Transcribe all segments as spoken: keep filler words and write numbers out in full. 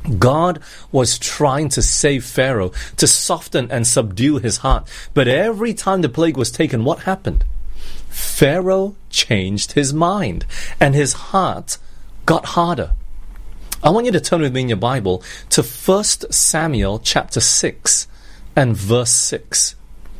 God was trying to save Pharaoh, to soften and subdue his heart. But every time the plague was taken, what happened? Pharaoh changed his mind, and his heart got harder. I want you to turn with me in your Bible to First Samuel chapter six and verse six.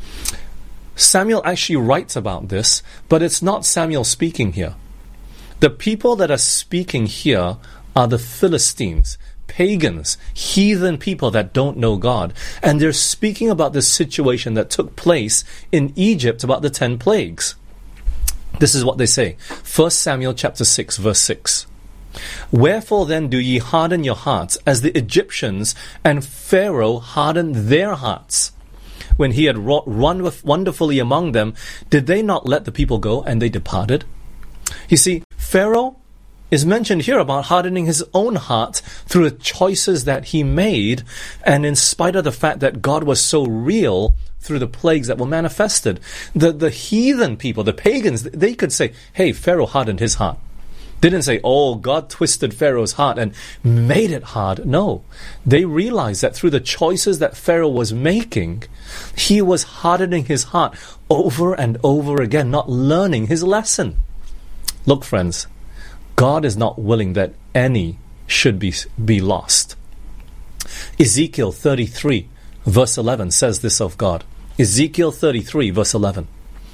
Samuel actually writes about this, but it's not Samuel speaking here. The people that are speaking here are the Philistines, pagans, heathen people that don't know God. And they're speaking about the situation that took place in Egypt about the ten plagues. This is what they say. First Samuel chapter six, verse six. Wherefore then do ye harden your hearts, as the Egyptians and Pharaoh hardened their hearts? When he had wrought wonderfully among them, did they not let the people go, and they departed? You see, Pharaoh is mentioned here about hardening his own heart through the choices that he made, and in spite of the fact that God was so real through the plagues that were manifested. The, the heathen people, the pagans, they could say, hey, Pharaoh hardened his heart. They didn't say, oh, God twisted Pharaoh's heart and made it hard. No, they realized that through the choices that Pharaoh was making, he was hardening his heart over and over again, not learning his lesson. Look, friends, God is not willing that any should be, be lost. Ezekiel thirty-three, verse eleven says this of God. Ezekiel thirty-three, verse eleven.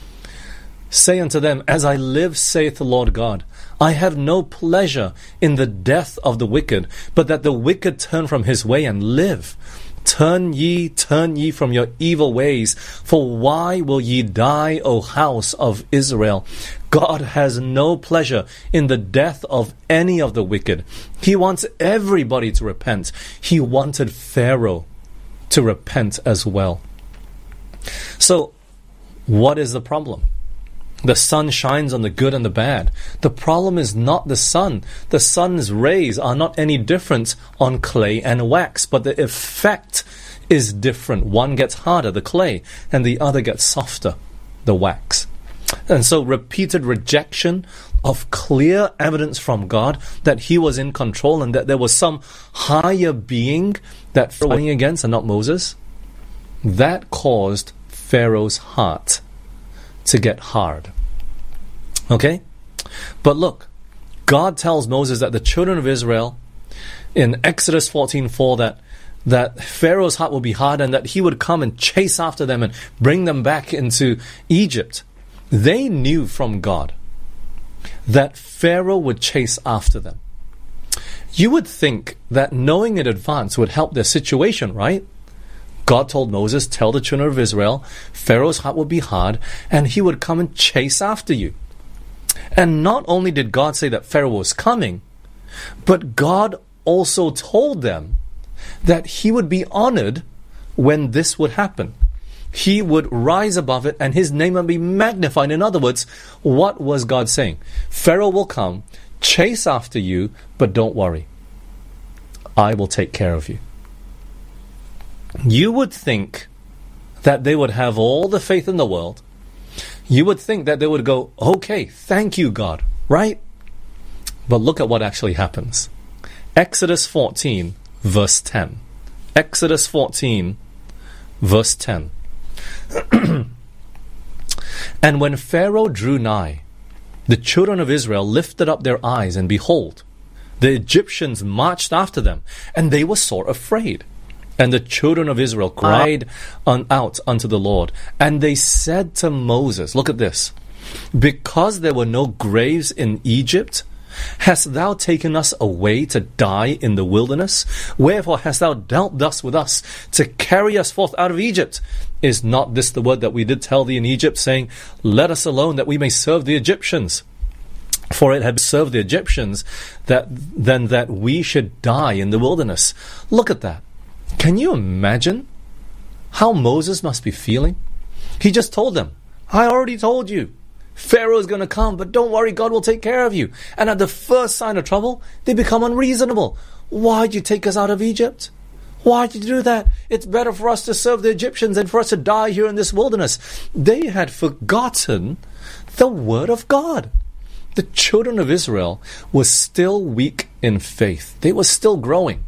Say unto them, as I live, saith the Lord God, I have no pleasure in the death of the wicked, but that the wicked turn from his way and live. Turn ye, turn ye from your evil ways, for why will ye die, O house of Israel? God has no pleasure in the death of any of the wicked. He wants everybody to repent. He wanted Pharaoh to repent as well. So, what is the problem? The sun shines on the good and the bad. The problem is not the sun. The sun's rays are not any different on clay and wax, but the effect is different. One gets harder, the clay, and the other gets softer, the wax. And so repeated rejection of clear evidence from God that he was in control and that there was some higher being that Pharaoh was fighting against and not Moses, that caused Pharaoh's heart to get hard. Okay? But look, God tells Moses that the children of Israel in Exodus fourteen four that that Pharaoh's heart will be hard and that he would come and chase after them and bring them back into Egypt. They knew from God that Pharaoh would chase after them. You would think that knowing in advance would help their situation, right? God told Moses, tell the children of Israel, Pharaoh's heart will be hard, and he would come and chase after you. And not only did God say that Pharaoh was coming, but God also told them that he would be honored when this would happen. He would rise above it, and his name would be magnified. In other words, what was God saying? Pharaoh will come, chase after you, but don't worry. I will take care of you. You would think that they would have all the faith in the world. You would think that they would go, okay, thank you, God, right? But look at what actually happens. Exodus fourteen, verse ten. Exodus fourteen, verse ten. And when Pharaoh drew nigh, the children of Israel lifted up their eyes, and behold, the Egyptians marched after them, and they were sore afraid. And the children of Israel cried on, out unto the Lord. And they said to Moses, look at this, because there were no graves in Egypt, hast thou taken us away to die in the wilderness? Wherefore hast thou dealt thus with us, to carry us forth out of Egypt? Is not this the word that we did tell thee in Egypt, saying, let us alone, that we may serve the Egyptians? For it had served the Egyptians that than that we should die in the wilderness. Look at that. Can you imagine how Moses must be feeling? He just told them, I already told you, Pharaoh is going to come, but don't worry, God will take care of you. And at the first sign of trouble, they become unreasonable. Why'd you take us out of Egypt? Why'd you do that? It's better for us to serve the Egyptians than for us to die here in this wilderness. They had forgotten the word of God. The children of Israel were still weak in faith. They were still growing.